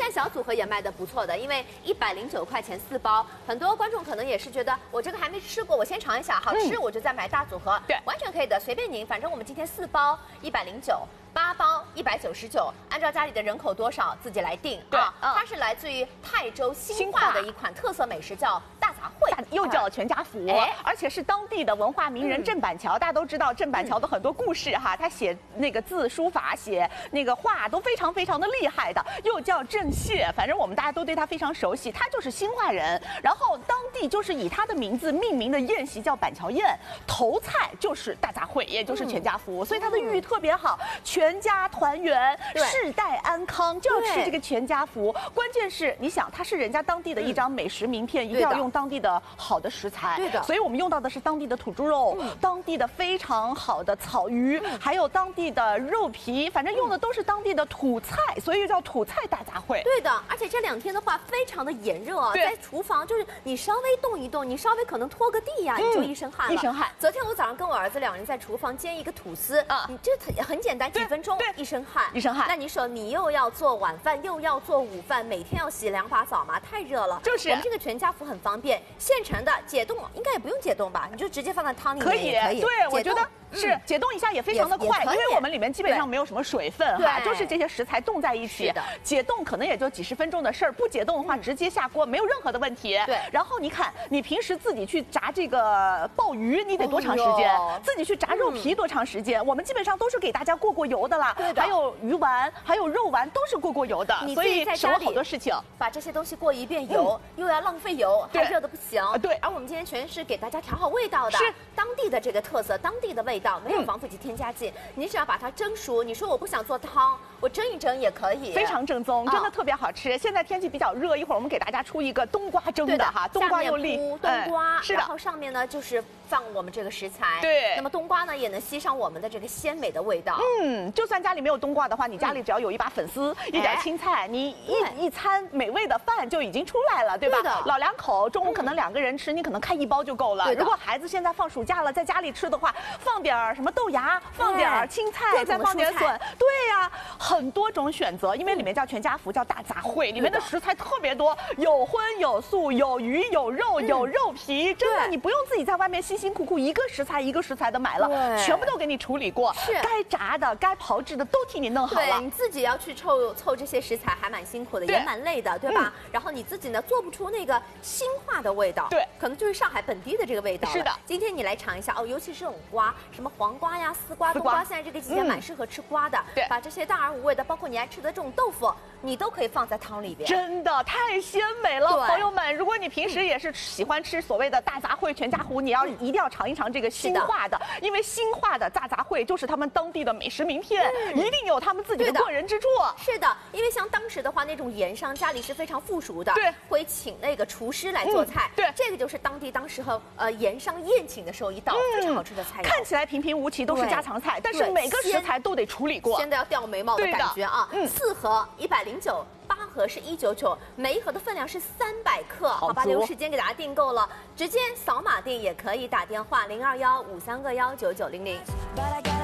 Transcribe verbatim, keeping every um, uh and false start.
在小组合也卖的不错的，因为一百零九块钱四包，很多观众可能也是觉得我这个还没吃过，我先尝一下，好吃我就再买大组合， 对， 完全可以的，随便您，反正我们今天四包一百零九。八包一百九十九，按照家里的人口多少自己来定啊。 嗯、 它是来自于泰州新化的一款特色美食，叫大杂烩， 又叫全家福，哎、而且是当地的文化名人郑板桥。嗯、大家都知道郑板桥的很多故事哈，他写那个字书法、写那个画都非常非常的厉害的，又叫郑燮，反正我们大家都对他非常熟悉。他就是新化人，然后当地就是以他的名字命名的宴席叫板桥宴，头菜就是大杂烩，也就是全家福，嗯、所以它的寓意特别好。全家团圆，世代安康，就要吃这个全家福。关键是，你想，它是人家当地的一张美食名片，嗯、一定要用当地的好的食材。 对的， 所以我们用到的是当地的土猪肉，嗯、当地的非常好的草鱼，嗯、还有当地的肉皮，反正用的都是当地的土菜，所以叫土菜大杂烩。 对的，而且这两天的话非常的炎热啊，在厨房就是你稍微动一动，你稍微可能拖个地呀、啊，你就一身汗了。 一身汗。 昨天我早上跟我儿子两人在厨房煎一个吐司，啊，你这很简单，几分钟。一身汗， 一身汗。 那你说你又要做晚饭，又要做午饭，每天要洗两把澡嘛，太热了。 就是我们这个全家福很方便，现成的，解冻应该也不用解冻吧？你就直接放在汤里面也可以。 对，我觉得是解冻一下也非常的快，因为我们里面基本上没有什么水分哈，就是这些食材冻在一起，解冻可能也就几十分钟的事儿。不解冻的话，直接下锅没有任何的问题。 对。 然后你看，你平时自己去炸这个鲍鱼，你得多长时间？自己去炸肉皮多长时间？我们基本上都是给大家过过油的啦。 对的。 还有鱼丸，还有肉丸，都是过过油的，所以省了好多事情。 把这些东西过一遍油，又要浪费油，还热的不行。 对。 而我们今天全是给大家调好味道的， 是当地的这个特色，当地的味道，没有防腐剂、添加剂。你只要把它蒸熟，你说我不想做汤，我蒸一蒸也可以， 非常正宗，真的特别好吃。现在天气比较热，一会儿我们给大家出一个冬瓜蒸的哈，冬瓜又立冬瓜， 是的， 然后上面呢就是放我们这个食材。 对。 那么冬瓜呢也能吸上我们的这个鲜美的味道。 嗯，就算家里没有冬瓜的话，你家里只要有一把粉丝，一点青菜，你一一餐美味的饭就已经出来了，对吧？老两口中午可能两个人吃，你可能开一包就够了。如果孩子现在放暑假了，在家里吃的话，放点什么豆芽，放点青菜，再放点笋，对呀，很多种选择。因为里面叫全家福，叫大杂烩，里面的食材特别多，有荤有素，有鱼有肉有肉皮，真的你不用自己在外面辛辛苦苦一个食材一个食材的买了，全部都给你处理过，该炸的该炮制的都替你弄好了。 对，你自己要去凑凑这些食材还蛮辛苦的，也蛮累的，对吧？然后你自己呢做不出那个新化的味道， 对， 可能就是上海本地的这个味道。 是的， 今天你来尝一下哦，尤其是这种瓜，什么黄瓜呀、丝瓜、冬瓜，现在这个季节蛮适合吃瓜的。 对， 把这些大而无味的，包括你爱吃的这种豆腐，你都可以放在汤里边。 真的太鲜美了，朋友们！如果你平时也是喜欢吃所谓的大杂烩、全家福，你要一定要尝一尝这个新化的，因为新化的大杂烩就是他们当地的美食名片，一定有他们自己的过人之处。 是的，因为像当时的话，那种盐商家里是非常富庶的， 对， 会请那个厨师来做菜。 对， 这个就是当地当时候呃盐商宴请的时候一道非常好吃的菜。 看起来平平无奇，都是家常菜，但是每个食材都得处理过， 鲜的要掉眉毛的感觉啊！嗯，四盒一百零九。八盒是一九九，每一盒的分量是三百克，好吧，留时间给大家订购了，直接扫码订也可以，打电话零二幺五三个幺九九零零。